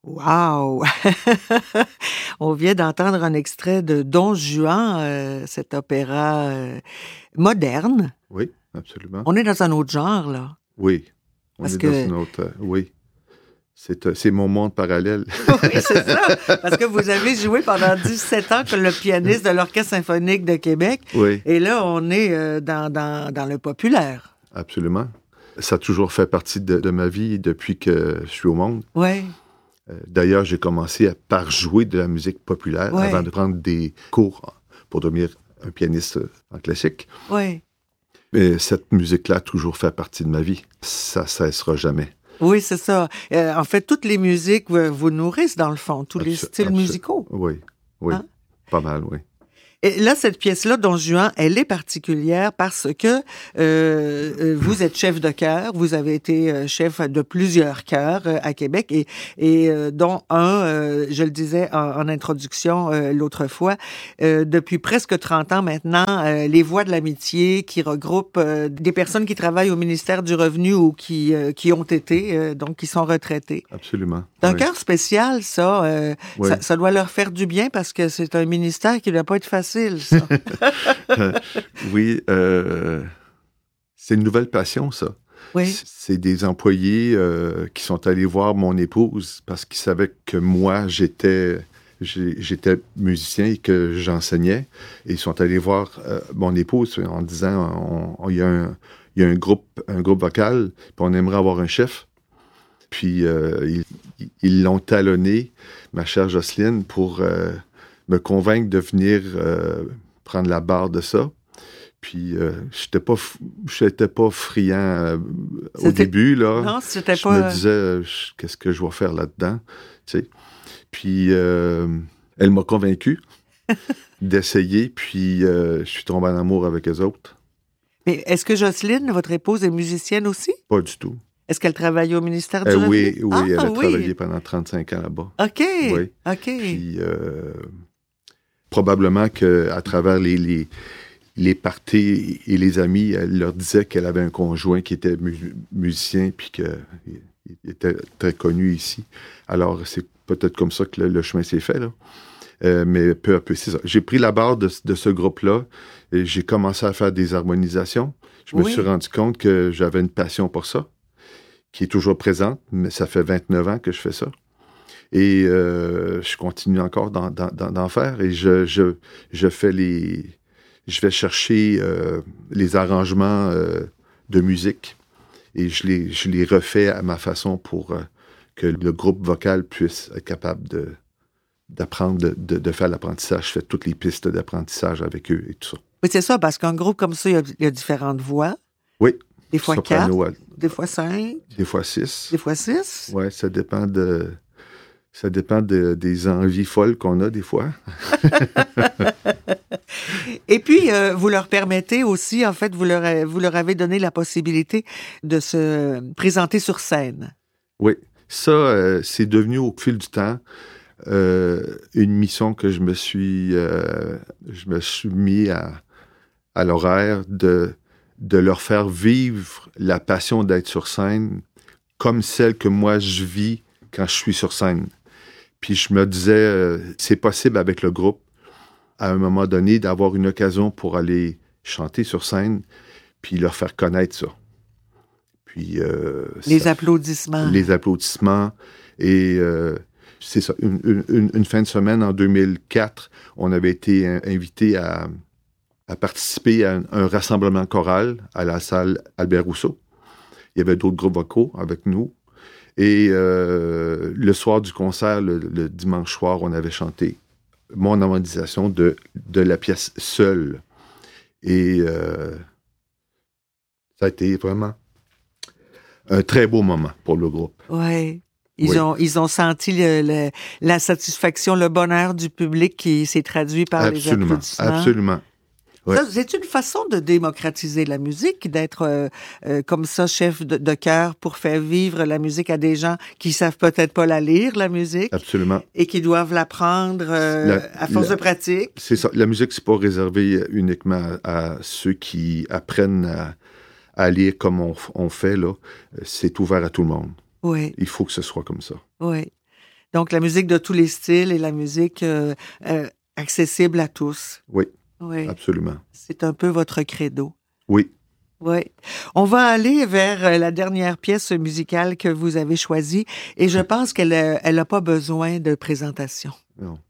Wow! On vient d'entendre un extrait de Don Juan, cet opéra moderne. Oui, absolument. On est dans un autre genre, là. Oui, on Parce est que... dans une autre... oui, c'est mon monde parallèle. Oui, c'est ça. Parce que vous avez joué pendant 17 ans comme le pianiste de l'Orchestre symphonique de Québec. Oui. Et là, on est dans le populaire. Absolument. Ça a toujours fait partie de ma vie depuis que je suis au monde. Oui. D'ailleurs, j'ai commencé par jouer de la musique populaire avant de prendre des cours pour devenir un pianiste en classique. Oui. Mais cette musique-là a toujours fait partie de ma vie. Ça ne cessera jamais. Oui, c'est ça. En fait, toutes les musiques vous nourrissent, dans le fond, tous les styles musicaux. Oui, Hein? Pas mal, oui. Et là, cette pièce-là, Don Juan, elle est particulière parce que vous êtes chef de chœur, vous avez été chef de plusieurs chœurs à Québec et dont un, je le disais en introduction l'autre fois, depuis presque 30 ans maintenant, les Voix de l'amitié qui regroupe des personnes qui travaillent au ministère du Revenu ou qui ont été, donc qui sont retraités. Absolument. C'est un chœur spécial, ça. Ça doit leur faire du bien parce que c'est un ministère qui ne doit pas être facile. Ça. Oui, c'est une nouvelle passion, ça. Oui. C'est des employés qui sont allés voir mon épouse parce qu'ils savaient que moi, j'étais musicien et que j'enseignais. Et ils sont allés voir mon épouse en disant il y a un groupe vocal, puis on aimerait avoir un chef. Puis ils l'ont talonné, ma chère Jocelyne, pour me convaincre de venir prendre la barre de ça. Puis j'étais pas friand au début, là. Non, c'était je pas... me disais, qu'est-ce que je vais faire là-dedans, tu sais. Puis elle m'a convaincu d'essayer, puis je suis tombé en amour avec eux autres. Mais est-ce que Jocelyne, votre épouse, est musicienne aussi? Pas du tout. Est-ce qu'elle travaille au ministère du Revenu? Oui, elle a travaillé pendant 35 ans là-bas. OK, oui. OK. Puis probablement qu'à travers les parties et les amis, elle leur disait qu'elle avait un conjoint qui était musicien puis qu'il était très connu ici. Alors, c'est peut-être comme ça que le chemin s'est fait, là. Mais peu à peu, c'est ça. J'ai pris la barre de ce groupe-là et j'ai commencé à faire des harmonisations. Je me suis rendu compte que j'avais une passion pour ça, qui est toujours présente, mais ça fait 29 ans que je fais ça. Et je continue encore d'en faire. Et je vais chercher les arrangements de musique et je les refais à ma façon pour que le groupe vocal puisse être capable d'apprendre, de faire l'apprentissage. Je fais toutes les pistes d'apprentissage avec eux et tout ça. Oui, c'est ça, parce qu'un groupe comme ça, il y a différentes voix. Oui. Des fois soprano, 4, des fois 5. Des fois 6. Des fois 6. Oui, ça dépend des envies folles qu'on a des fois. Et puis, vous leur permettez aussi, en fait, vous leur avez donné la possibilité de se présenter sur scène. Oui, ça, c'est devenu au fil du temps une mission que je me suis mis à l'horaire de leur faire vivre la passion d'être sur scène comme celle que moi je vis quand je suis sur scène. Puis je me disais, c'est possible avec le groupe, à un moment donné, d'avoir une occasion pour aller chanter sur scène, puis leur faire connaître ça. Puis les applaudissements. Les applaudissements. Et c'est ça, une fin de semaine en 2004, on avait été invité à participer à un rassemblement choral à la salle Albert Rousseau. Il y avait d'autres groupes vocaux avec nous. Et le soir du concert, le dimanche soir, on avait chanté mon harmonisation de la pièce Seul. Et ça a été vraiment un très beau moment pour le groupe. Oui. Ils ont senti la satisfaction, le bonheur du public qui s'est traduit par les applaudissements. Absolument. Ouais. Ça, c'est une façon de démocratiser la musique, d'être comme ça, chef de chœur pour faire vivre la musique à des gens qui savent peut-être pas la lire, la musique. Absolument. Et qui doivent l'apprendre à force de pratique. C'est ça. La musique, c'est pas réservé uniquement à ceux qui apprennent à lire comme on fait, là. C'est ouvert à tout le monde. Oui. Il faut que ce soit comme ça. Oui. Donc, la musique de tous les styles et la musique accessible à tous. Oui, Oui. absolument. C'est un peu votre credo. Oui. Oui. On va aller vers la dernière pièce musicale que vous avez choisie et je pense qu'elle a pas besoin de présentation. Non.